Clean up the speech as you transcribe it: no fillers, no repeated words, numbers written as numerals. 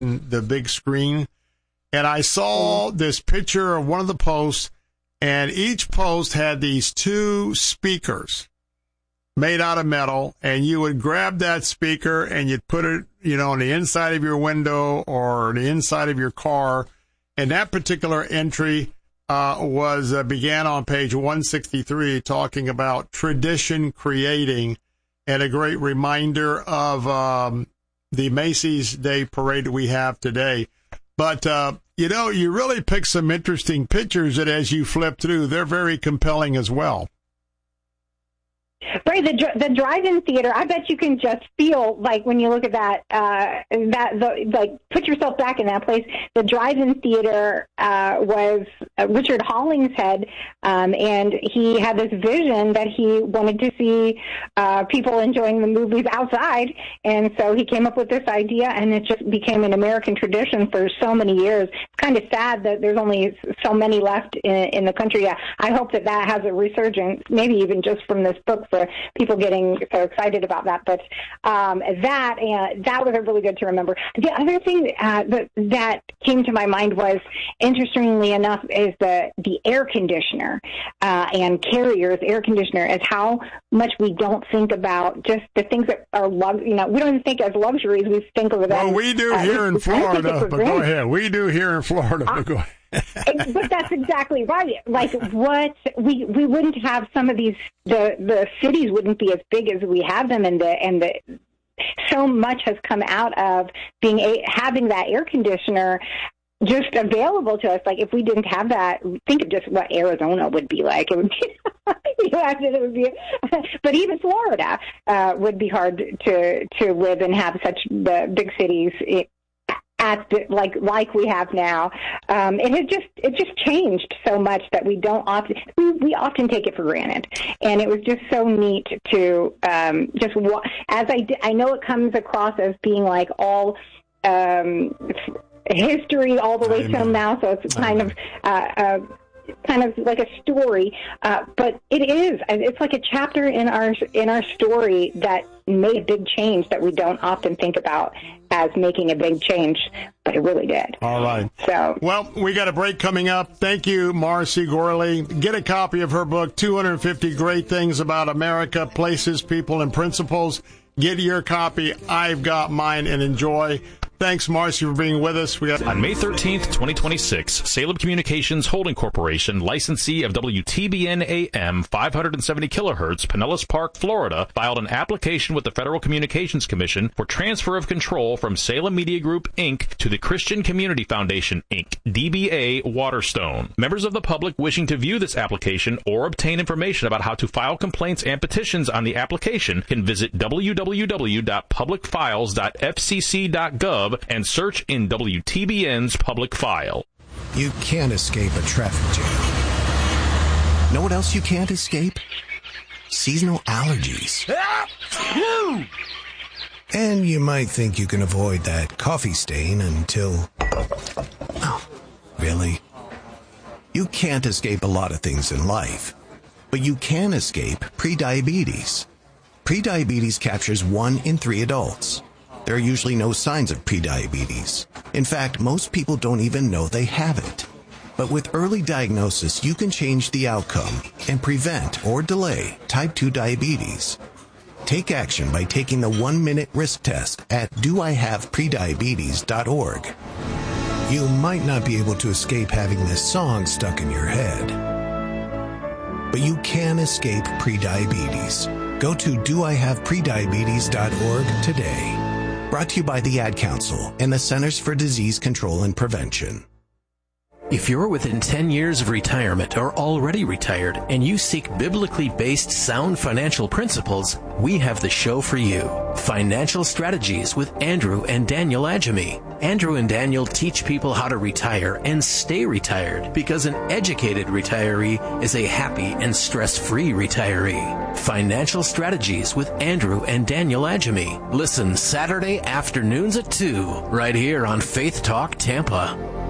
the big screen. And I saw this picture of one of the posts, and each post had these two speakers made out of metal, and you would grab that speaker and you'd put it, on the inside of your window or the inside of your car. And that particular entry began on page 163, talking about tradition creating, and a great reminder of the Macy's Day Parade that we have today. But, you really pick some interesting pictures that as you flip through, they're very compelling as well. Right, the drive-in theater, I bet you can just feel, like, when you look at that, put yourself back in that place. The drive-in theater was Richard Hollingshead, and he had this vision that he wanted to see people enjoying the movies outside, and so he came up with this idea, and it just became an American tradition for so many years. It's kind of sad that there's only so many left in the country. I hope that has a resurgence, maybe even just from this book, for people getting so excited about that. But that was a really good to remember. The other thing that came to my mind was, interestingly enough, is the air conditioner and Carrier's air conditioner, is how much we don't think about just the things that are we don't even think as luxuries. We think of them. Well, we do here in Florida, but go ahead. We do here in Florida, but go ahead. But that's exactly right. Like, what we wouldn't have some of these, the cities wouldn't be as big as we have them, and the so much has come out of having that air conditioner just available to us. Like, if we didn't have that, think of just what Arizona would be like. It would be, but even Florida would be hard to live and have such the big cities like we have now. It just changed so much that we often take it for granted. And it was just so neat to I know it comes across as being like all history all the way till now, so it's kind of like a story, but it's like a chapter in our story that made a big change that we don't often think about as making a big change, but it really did. All right. So, well, we got a break coming up. Thank you, Marcy Gorley. Get a copy of her book, 250 Great Things About America, Places, People, and Principles. Get your copy. I've got mine, and enjoy. Thanks, Marcy, for being with us. On May 13th, 2026, Salem Communications Holding Corporation, licensee of WTBN AM 570 kilohertz, Pinellas Park, Florida, filed an application with the Federal Communications Commission for transfer of control from Salem Media Group, Inc. to the Christian Community Foundation, Inc., DBA Waterstone. Members of the public wishing to view this application or obtain information about how to file complaints and petitions on the application can visit www.publicfiles.fcc.gov and search in WTBN's public file. You can't escape a traffic jam. Know what else you can't escape? Seasonal allergies. And you might think you can avoid that coffee stain until... Oh, really? You can't escape a lot of things in life, but you can escape prediabetes. Prediabetes captures 1 in 3 adults. There are usually no signs of prediabetes. In fact, most people don't even know they have it. But with early diagnosis, you can change the outcome and prevent or delay type 2 diabetes. Take action by taking the 1-minute risk test at doihaveprediabetes.org. You might not be able to escape having this song stuck in your head, but you can escape prediabetes. Go to doihaveprediabetes.org today. Brought to you by the Ad Council and the Centers for Disease Control and Prevention. If you're within 10 years of retirement or already retired and you seek biblically based sound financial principles, we have the show for you. Financial Strategies with Andrew and Daniel Adjemi. Andrew and Daniel teach people how to retire and stay retired, because an educated retiree is a happy and stress-free retiree. Financial Strategies with Andrew and Daniel Adjemi. Listen Saturday afternoons at 2, right here on Faith Talk Tampa.